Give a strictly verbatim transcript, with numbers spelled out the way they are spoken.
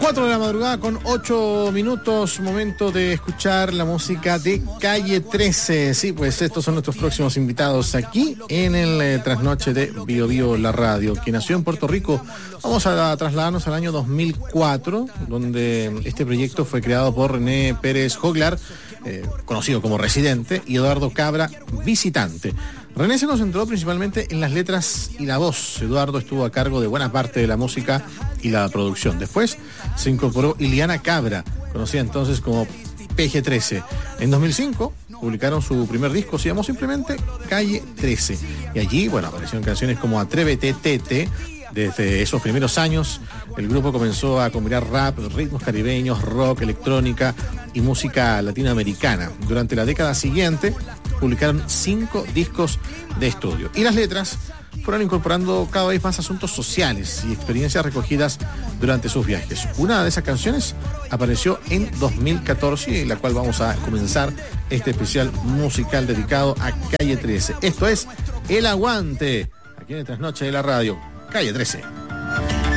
cuatro de la madrugada con ocho minutos, momento de escuchar la música de Calle trece. Sí, pues estos son nuestros próximos invitados aquí en el eh, trasnoche de Bio Bio La Radio, que nació en Puerto Rico. Vamos a, a trasladarnos al año dos mil cuatro, donde este proyecto fue creado por René Pérez Joglar, eh, conocido como Residente, y Eduardo Cabra, Visitante. René se concentró principalmente en las letras y la voz. Eduardo estuvo a cargo de buena parte de la música y la producción. Después se incorporó Iliana Cabra, conocida entonces como P G trece. En dos mil cinco publicaron su primer disco, se llamó simplemente Calle trece. Y allí, bueno, aparecieron canciones como Atrévete, Tete. Desde esos primeros años, el grupo comenzó a combinar rap, ritmos caribeños, rock, electrónica y música latinoamericana. Durante la década siguiente, publicaron cinco discos de estudio. Y las letras fueron incorporando cada vez más asuntos sociales y experiencias recogidas durante sus viajes. Una de esas canciones apareció en dos mil catorce, en la cual vamos a comenzar este especial musical dedicado a Calle trece. Esto es El Aguante, aquí en el Trasnoche de la Radio. Calle trece.